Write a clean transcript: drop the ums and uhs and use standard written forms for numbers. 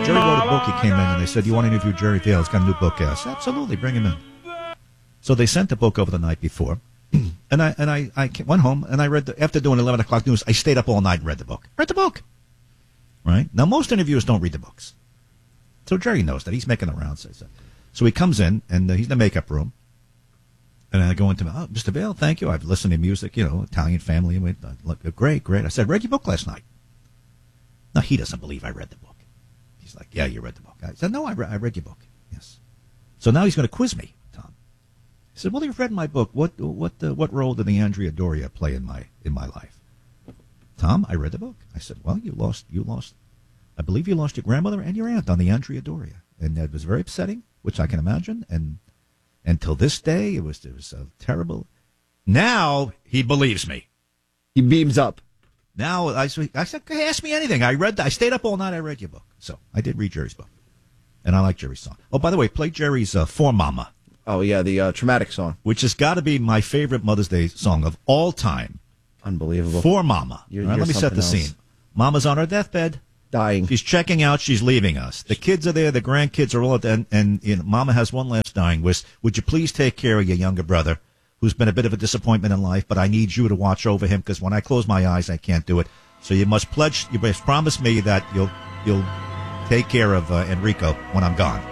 Jerry wrote a book. He came in and they said, "You want to interview Jerry Vale? He's got a new book." Yes, absolutely. Bring him in. So they sent the book over the night before, and I went home and I read after doing 11 o'clock news. I stayed up all night and read the book. Read the book. Right now, most interviewers don't read the books, so Jerry knows that. He's making the rounds. So he comes in and he's in the makeup room, and I go into him. "Oh, Mr. Vale, thank you. I've listened to music. Italian family. Great. I said, read your book last night." Now he doesn't believe I read the book. He's like, "Yeah, you read the book." I said, "No, I read your book." Yes. So now he's going to quiz me. He said, "Well, you've read my book. What role did the Andrea Doria play in my life?" "Tom, I read the book." I said, "Well, you lost. I believe you lost your grandmother and your aunt on the Andrea Doria, and that was very upsetting, which I can imagine. And till this day, it was terrible." Now he believes me. He beams up. Now I said, "Hey, ask me anything. I stayed up all night. I read your book." So I did read Jerry's book, and I like Jerry's song. Oh, by the way, play Jerry's "For Mama." Oh, yeah, the Traumatic song. Which has got to be my favorite Mother's Day song of all time. Unbelievable. For Mama. You're let me set the something else. scene. Mama's on her deathbed. Dying. She's checking out. She's leaving us. The kids are there. The grandkids are all at the and Mama has one last dying wish. "Would you please take care of your younger brother, who's been a bit of a disappointment in life, but I need you to watch over him because when I close my eyes, I can't do it. So you must promise me that you'll take care of Enrico when I'm gone."